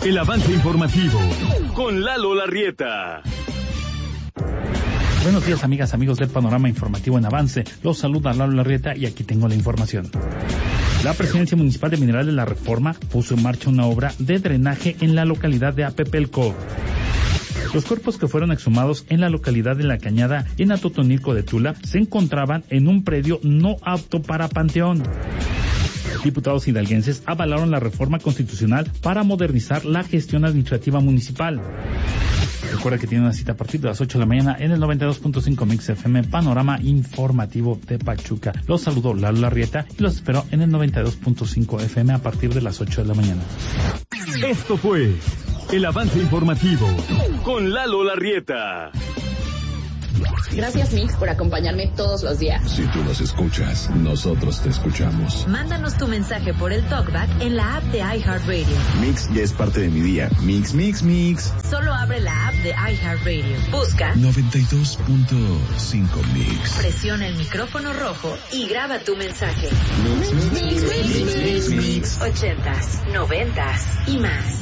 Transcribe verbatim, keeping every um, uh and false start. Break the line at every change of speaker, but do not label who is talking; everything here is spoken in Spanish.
El avance informativo con Lalo Larrieta.
Buenos días, amigas, amigos del Panorama Informativo en Avance. Los saluda Lalo Larrieta y aquí tengo la información. La Presidencia Municipal de Mineral de la Reforma puso en marcha una obra de drenaje en la localidad de Apepelco. Los cuerpos que fueron exhumados en la localidad de La Cañada, en Atotonilco de Tula, se encontraban en un predio no apto para panteón. Diputados hidalguenses avalaron la reforma constitucional para modernizar la gestión administrativa municipal. Recuerda que tiene una cita a partir de las ocho de la mañana en el noventa y dos punto cinco Mix F M, Panorama Informativo de Pachuca. Los saludo Lalo Larrieta y los espero en el noventa y dos punto cinco F M a partir de las ocho de la mañana.
Esto fue el avance informativo con Lalo Larrieta.
Gracias, Mix, por acompañarme todos los días.
Si tú nos escuchas, nosotros te escuchamos.
Mándanos tu mensaje por el TalkBack en la app de iHeartRadio.
Mix ya es parte de mi día. Mix, mix, mix.
Solo abre la app de iHeartRadio. Busca
noventa y dos punto cinco Mix.
Presiona el micrófono rojo y graba tu mensaje.
Mix, mix, mix, mix, mix, mix.
Ochentas, noventas y más.